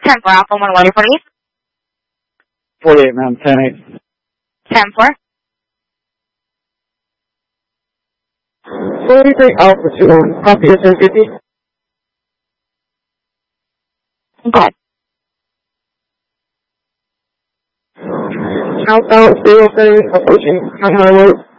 10 for Alpha 1, what are you 48? 48, ma'am, 10-8. 10 for? 43 Alpha 2-1, copy to 1050. Go ahead. Southbound 0 approaching High Road.